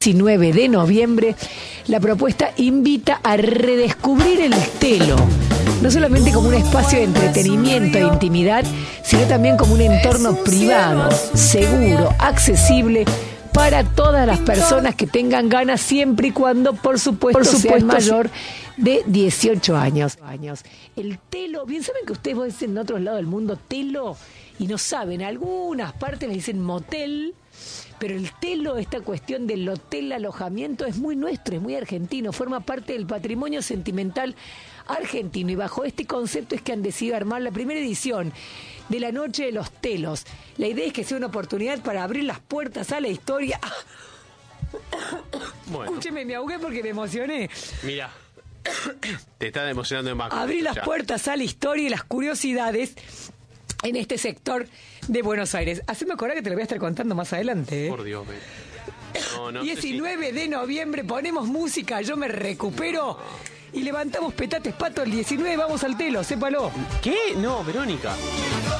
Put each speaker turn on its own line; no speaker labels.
19 de noviembre, la propuesta invita a redescubrir el telo, no solamente como un espacio de entretenimiento e intimidad, sino también como un entorno privado, seguro, accesible para todas las personas que tengan ganas, siempre y cuando, por supuesto, sean mayor de 18 años. El telo, bien saben que ustedes dicen en otros lados del mundo telo y no saben, algunas partes le dicen motel, pero el telo, esta cuestión del hotel, alojamiento, es muy nuestro, es muy argentino, forma parte del patrimonio sentimental argentino, y bajo este concepto es que han decidido armar la primera edición de la Noche de los Telos. La idea es que sea una oportunidad para abrir las puertas a la historia. Bueno. Escúcheme, me ahogué porque me emocioné.
Mira, te están emocionando en más.
Abrir las puertas a la historia y las curiosidades en este sector de Buenos Aires. Haceme acordar que te lo voy a estar contando más adelante, ¿eh?
Por Dios, no
19 de noviembre, ponemos música, yo me recupero y levantamos petates pato el 19, vamos al telo, sépalo.
¿Qué? No, Verónica.